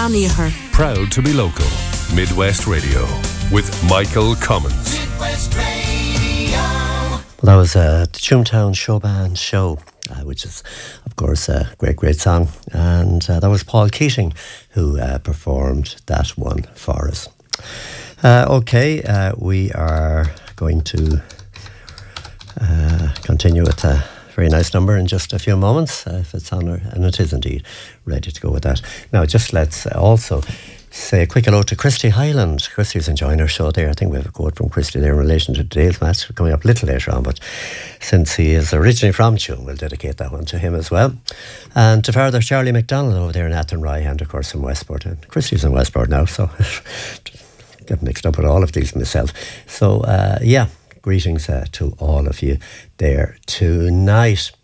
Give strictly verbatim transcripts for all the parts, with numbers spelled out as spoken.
Aniher. Proud to be local. Midwest Radio with Michael Cummins. Midwest Radio. Well, that was uh, the Toontown Showband Show, uh, which is, of course, a great, great song. And uh, that was Paul Keating who uh, performed that one for us. Uh, okay, uh, we are going to uh, continue with a very nice number in just a few moments, uh, if it's on, our, and it is indeed ready to go with that. Now, just let's also say a quick hello to Christy Hyland. Christy's enjoying her show there. I think we have a quote from Christy there in relation to today's match coming up a little later on, but since he is originally from Tuam, we'll dedicate that one to him as well. And to further, Charlie McDonald over there in Athenry, and of course in Westport. And Christy's in Westport now, so get mixed up with all of these myself. So, uh, yeah. Greetings uh, to all of you there tonight.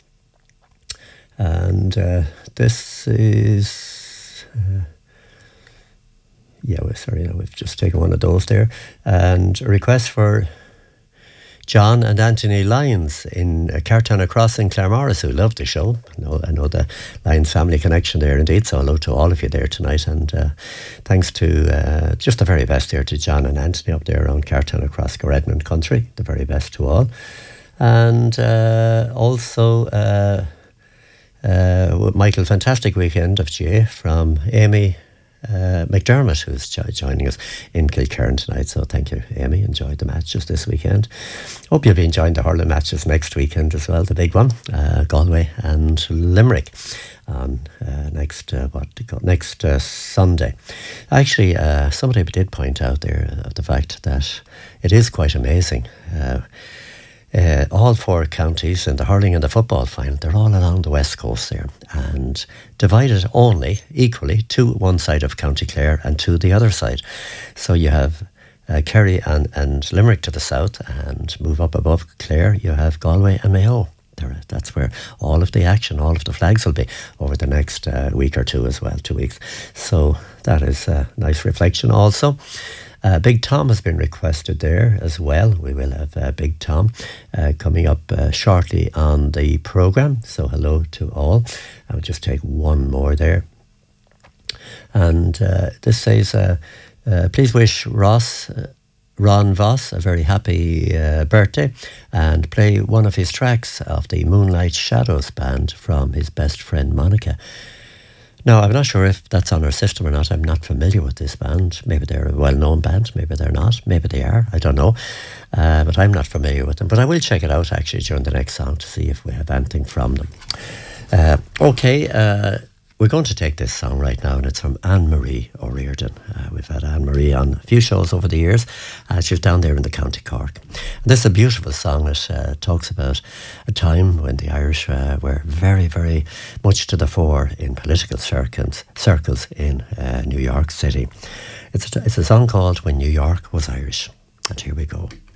And uh, this is... Uh, yeah, well, sorry, no, we've just taken one of those there. And a request for John and Anthony Lyons in uh, Cartana Crossing, Claremorris, who love the show. I know, I know the Lyons family connection there indeed, so hello to all of you there tonight. And uh, thanks to uh, just the very best there to John and Anthony up there around Cartana Cross, Gorednan country. The very best to all. And uh, also, uh, uh, Michael, fantastic weekend of G A from Amy Uh, McDermott, who's jo- joining us in Kilcairn tonight. So thank you, Amy. Enjoyed the matches this weekend. Hope you'll be enjoying the hurling matches next weekend as well. The big one, uh, Galway and Limerick on uh, next uh, what do you call, next uh, Sunday. Actually, uh, somebody did point out there of the fact that it is quite amazing. Uh, Uh, all four counties in the hurling and the football final, they're all along the west coast there and divided only equally to one side of County Clare and to the other side. So you have uh, Kerry and, and Limerick to the south, and move up above Clare you have Galway and Mayo. There, that's where all of the action, all of the flags will be over the next uh, week or two as well, two weeks. So that is a nice reflection also. Uh, Big Tom has been requested there as well. We will have uh, Big Tom uh, coming up uh, shortly on the programme. So hello to all. I'll just take one more there. And uh, this says, uh, uh, please wish Ross, uh, Ron Voss a very happy uh, birthday, and play one of his tracks of the Moonlight Shadows band from his best friend Monica. Now, I'm not sure if that's on our system or not. I'm not familiar with this band. Maybe they're a well-known band. Maybe they're not. Maybe they are. I don't know. Uh, but I'm not familiar with them. But I will check it out, actually, during the next song to see if we have anything from them. Uh, okay, uh, we're going to take this song right now, and it's from Anne-Marie O'Riordan. Uh, we've had Anne-Marie on a few shows over the years. Uh, she was down there in the County Cork. And this is a beautiful song that uh, talks about a time when the Irish uh, were very, very much to the fore in political circles, circles in uh, New York City. It's a, it's a song called When New York Was Irish. And here we go.